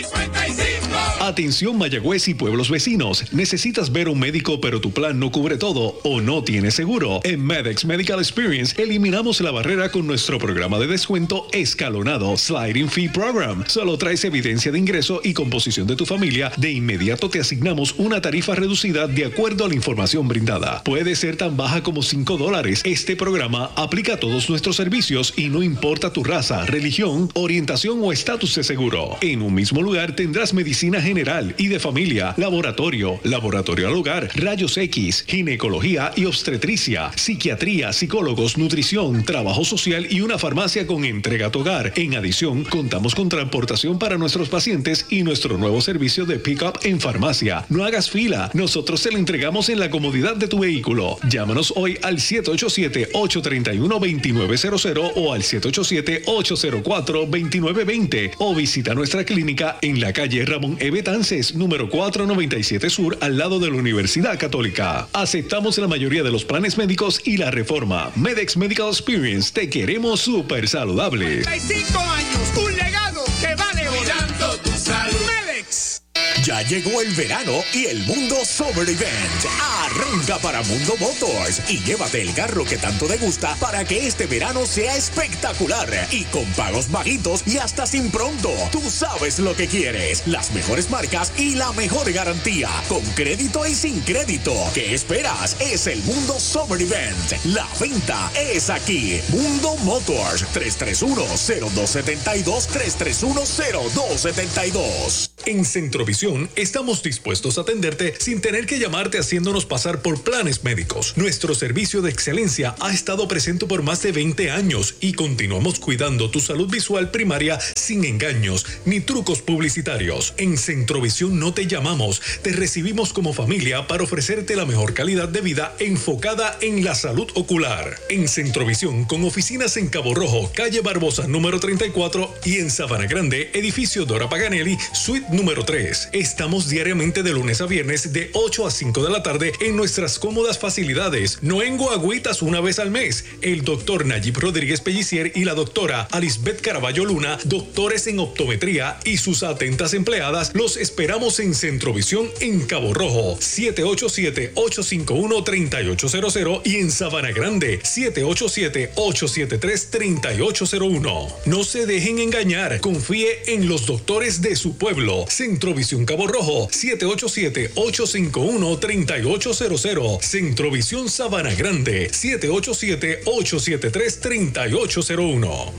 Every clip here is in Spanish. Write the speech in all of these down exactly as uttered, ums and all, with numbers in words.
Atención Mayagüez y pueblos vecinos. ¿Necesitas ver a un médico pero tu plan no cubre todo o no tienes seguro? En Medex Medical Experience eliminamos la barrera con nuestro programa de descuento escalonado Sliding Fee Program. Solo traes evidencia de ingreso y composición de tu familia. De inmediato te asignamos una tarifa reducida de acuerdo a la información brindada. Puede ser tan baja como cinco dólares. Este programa aplica a todos nuestros servicios y no importa tu raza, religión, orientación o estatus de seguro. En un mismo lugar tendrás medicina general y de familia, laboratorio, laboratorio al hogar, rayos X, ginecología y obstetricia, psiquiatría, psicólogos, nutrición, trabajo social y una farmacia con entrega a tu hogar. En adición, contamos con transportación para nuestros pacientes y nuestro nuevo servicio de pick-up en farmacia. No hagas fila, nosotros te lo entregamos en la comodidad de tu vehículo. Llámanos hoy al siete ocho siete, ocho tres uno, dos nueve cero cero o al siete ocho siete, ocho cero cuatro, dos nueve dos cero o visita nuestra clínica en la calle Ramón E. Betances, número cuatrocientos noventa y siete Sur, al lado de la Universidad Católica. Aceptamos la mayoría de los planes médicos y la reforma. Medex Medical Experience, te queremos súper saludable. treinta y cinco años, un legado que vale cuidando tu salud. Medex. Ya llegó el verano y el Mundo Summer Event. Arranca para Mundo Motors y llévate el carro que tanto te gusta para que este verano sea espectacular y con pagos bajitos y hasta sin pronto. Tú sabes lo que quieres, las mejores marcas y la mejor garantía, con crédito y sin crédito. ¿Qué esperas? Es el Mundo Summer Event. La venta es aquí. Mundo Motors, tres tres uno, cero dos siete dos, tres tres uno, cero dos siete dos. En Centrovisión estamos dispuestos a atenderte sin tener que llamarte haciéndonos pasar por planes médicos. Nuestro servicio de excelencia ha estado presente por más de veinte años y continuamos cuidando tu salud visual primaria sin engaños ni trucos publicitarios. En Centrovisión no te llamamos, te recibimos como familia para ofrecerte la mejor calidad de vida enfocada en la salud ocular. En Centrovisión, con oficinas en Cabo Rojo, calle Barbosa número treinta y cuatro y en Sabana Grande, edificio Dora Paganelli, suite número tres. Estamos diariamente de lunes a viernes de ocho a cinco de la tarde en nuestras cómodas facilidades. No en guagüitas una vez al mes. El doctor Nayib Rodríguez Pellicier y la doctora Alisbeth Caraballo Luna, doctores en optometría y sus atentas empleadas, los esperamos en Centrovisión en Cabo Rojo, siete ocho siete, ocho cinco uno, tres ocho cero cero y en Sabana Grande, siete ocho siete, ocho siete tres, tres ocho cero uno. No se dejen engañar, confíe en los doctores de su pueblo. Centrovisión Cabo Rojo, siete ocho siete, ocho cinco uno, tres ocho cero cero. Centrovisión Sabana Grande, siete ocho siete, ocho siete tres, tres ocho cero uno.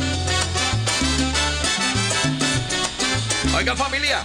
Oiga, familia.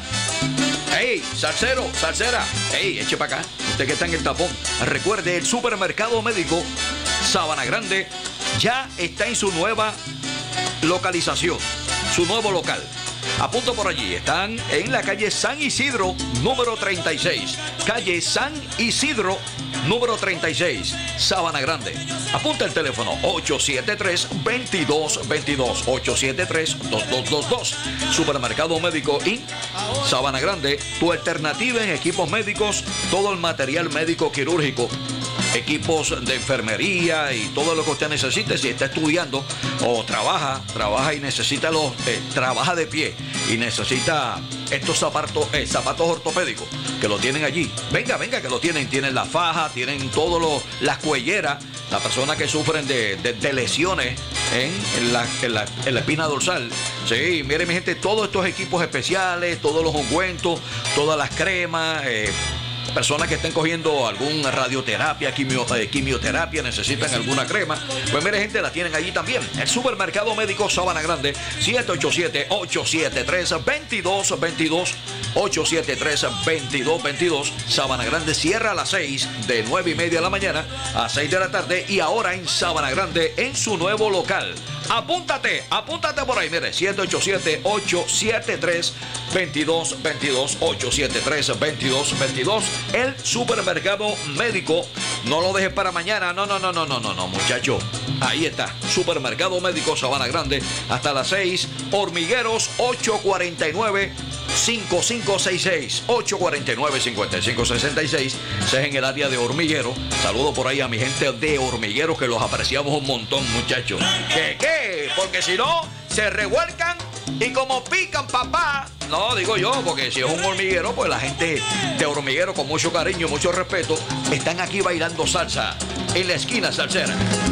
Hey, salsero, salsera. Hey, eche para acá. Usted que está en el tapón. Recuerde, el supermercado médico Sabana Grande ya está en su nueva localización, su nuevo local. Apunto por allí, están en la calle San Isidro, número treinta y seis. Calle San Isidro, número treinta y seis, Sabana Grande. Apunta el teléfono ocho siete tres, dos dos dos dos, ocho siete tres, dos dos dos dos. Supermercado Médico Incorporated. Sabana Grande, tu alternativa en equipos médicos, todo el material médico quirúrgico, equipos de enfermería y todo lo que usted necesite. Si está estudiando o trabaja, trabaja y necesita los, eh, trabaja de pie y necesita estos zapatos, eh, zapatos ortopédicos, que lo tienen allí. Venga, venga, que lo tienen. Tienen la faja, tienen todo lo, las cuelleras, las personas que sufren de, de, de lesiones en, en, la, en, la, en la espina dorsal. Sí, miren mi gente, todos estos equipos especiales, todos los ungüentos, todas las cremas, eh, personas que estén cogiendo alguna radioterapia, quimio, eh, quimioterapia, necesitan alguna crema, pues mire gente, la tienen allí también. El supermercado médico Sabana Grande, siete ocho siete, ocho siete tres, dos dos dos dos, ocho siete tres, dos dos dos dos. Sabana Grande cierra a las seis, de nueve y media de la mañana a seis de la tarde, y ahora en Sabana Grande en su nuevo local. Apúntate, apúntate por ahí, mire, siete ocho siete, ocho siete tres, dos dos dos dos, ocho siete tres, dos dos dos dos. El supermercado médico, no lo dejes para mañana, no, no, no, no, no, no, no, muchacho. Ahí está, supermercado médico Sabana Grande, hasta las seis, Hormigueros, ocho cuarenta y nueve, cincuenta y cinco sesenta y seis, ocho cuarenta y nueve, cincuenta y cinco sesenta y seis, ese es en el área de Hormiguero. Saludo por ahí a mi gente de Hormiguero, que los apreciamos un montón, muchachos. ¿Qué, qué? Porque si no, se revuelcan y como pican, papá, no, digo yo, porque si es un hormiguero, pues la gente de hormiguero con mucho cariño, mucho respeto, están aquí bailando salsa en la esquina salsera.